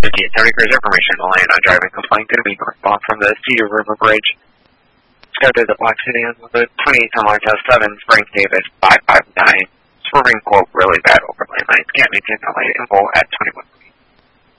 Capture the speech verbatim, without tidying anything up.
fifty-eight seventy cruiser information on land on driving complaint going to be northbound from the Cedar River Bridge. Go to the Black City on the twenty-eight on line test seven, Spring David five five nine. Swerving quote really bad overland lines. Can't maintain the light info at twenty-one.